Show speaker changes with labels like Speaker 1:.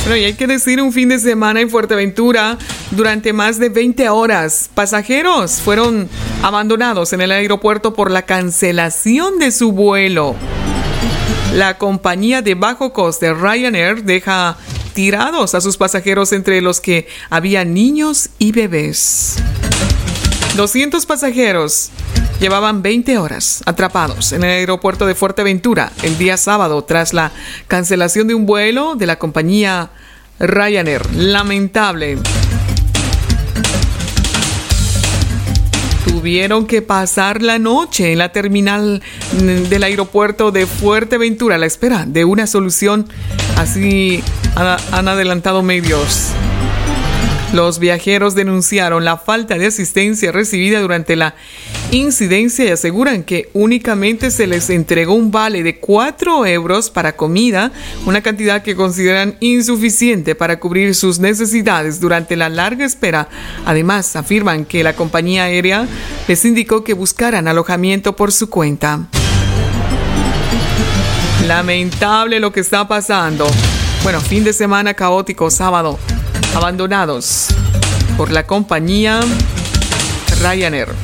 Speaker 1: Bueno, y hay que decir, un fin de semana en Fuerteventura durante más de 20 horas. Pasajeros fueron abandonados en el aeropuerto por la cancelación de su vuelo. La compañía de bajo coste Ryanair deja tirados a sus pasajeros, entre los que había niños y bebés. 200 pasajeros llevaban 20 horas atrapados en el aeropuerto de Fuerteventura el día sábado tras la cancelación de un vuelo de la compañía Ryanair. Lamentable. Tuvieron que pasar la noche en la terminal del aeropuerto de Fuerteventura a la espera de una solución. Así han adelantado medios. Los viajeros denunciaron la falta de asistencia recibida durante la incidencia y aseguran que únicamente se les entregó un vale de 4 euros para comida, una cantidad que consideran insuficiente para cubrir sus necesidades durante la larga espera. Además, afirman que la compañía aérea les indicó que buscaran alojamiento por su cuenta. Lamentable lo que está pasando. Bueno, fin de semana caótico, sábado, abandonados por la compañía Ryanair.